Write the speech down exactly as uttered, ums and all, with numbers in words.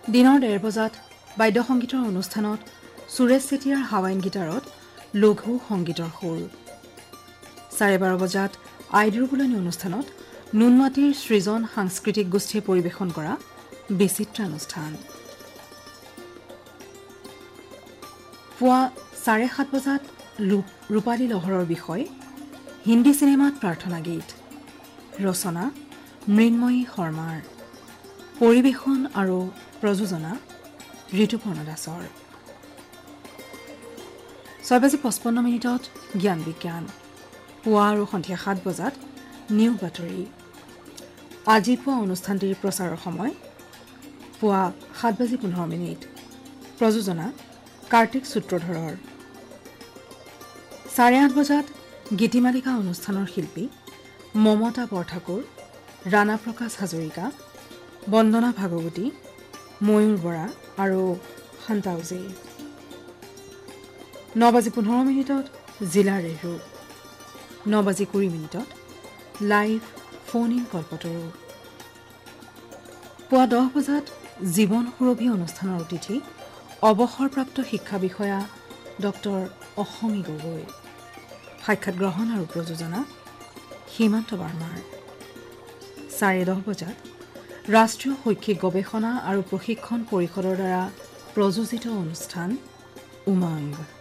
দিনৰ ডেৰ বজাত বাদ্য সংগীতৰ অনুষ্ঠানত সুৰেশ চেতিয়াৰ হাৱাইন গীটাৰত লঘু সংগীতৰ সুৰ। চাৰে বাৰ বজাত আইদুৰ বোলনি অনুষ্ঠানত নুনমাটিৰ সৃজন সাংস্কৃতিক গোষ্ঠীয়ে পৰিৱেশন কৰা বিচিত্ৰানুষ্ঠান। পুৱা চাৰে সাত বজাত ৰূপালী লহৰৰ বিষয় হিন্দী চিনেমাত প্ৰাৰ্থনা গীত, ৰচনা মৃন্ময়ী শৰ্মাৰ, পৰিৱেশন আৰু প্ৰযোজনা ঋতুপৰ্ণ দাসৰ। ছয় বাজি পঁচপন্ন মিনিটত জ্ঞান বিজ্ঞান। পুৱা আৰু সন্ধিয়া সাত বজাত নিউ বাতৰি। আজি পুৱা অনুষ্ঠানটিৰ প্ৰচাৰৰ সময় পুৱা সাত বাজি পোন্ধৰ মিনিট। প্ৰযোজনা কাৰ্তিক সূত্ৰধৰৰ। চাৰে আঠ বজাত গীতিমালিকা অনুষ্ঠানৰ শিল্পী মমতা বৰঠাকুৰ, ৰাণা প্ৰকাশ হাজৰিকা, বন্দনা ভাগৱতী, ময়ূৰ বৰা আৰু শান্তাউজে। ন বাজি পোন্ধৰ মিনিটত জিলা ৰেহু। ন বাজি কুৰি মিনিটত লাইভ ফোন ইন কল্পতৰু। পুৱা দহ বজাত জীৱন সুৰভি অনুষ্ঠানৰ অতিথি অৱসৰপ্ৰাপ্ত শিক্ষা বিষয়া ডক্টৰ অসমী গগৈ। সাক্ষাৎ গ্ৰহণ আৰু প্ৰযোজনা সীমান্ত বাৰ্মাৰ। চাৰে দহ বজাত ৰাষ্ট্ৰীয় শৈক্ষিক গৱেষণা আৰু প্ৰশিক্ষণ পৰিষদৰ দ্বাৰা প্ৰযোজিত অনুষ্ঠান উমংগ।